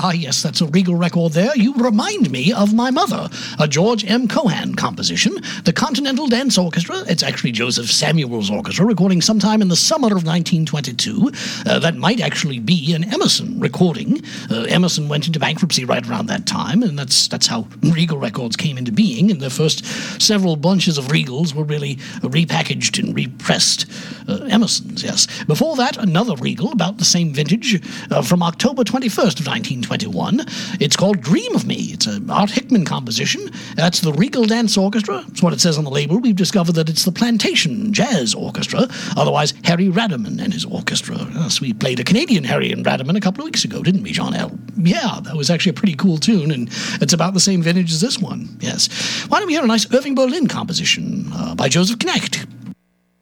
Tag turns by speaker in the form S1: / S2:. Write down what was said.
S1: Ah, yes, that's a Regal record there. You remind me of my mother, a George M. Cohan composition, the Continental Dance Orchestra. It's actually Joseph Samuel's orchestra, recording sometime in the summer of 1922. That might actually be an Emerson recording. Emerson went into bankruptcy right around that time, and that's how Regal records came into being, and the first several bunches of Regals were really repackaged and repressed Emersons, yes. Before that, another Regal, about the same vintage, from October 21st of 1921. It's called Dream of Me. It's an Art Hickman composition. That's the Regal Dance Orchestra. That's what it says on the label. We've discovered that it's the Plantation Jazz Orchestra, otherwise Harry Radaman and his orchestra. Yes, we played a Canadian Harry and Radaman a couple of weeks ago, didn't we, John L? Yeah, that was actually a pretty cool tune, and it's about the same vintage as this one, yes. Why don't we hear a nice Irving Berlin composition by Joseph Knecht?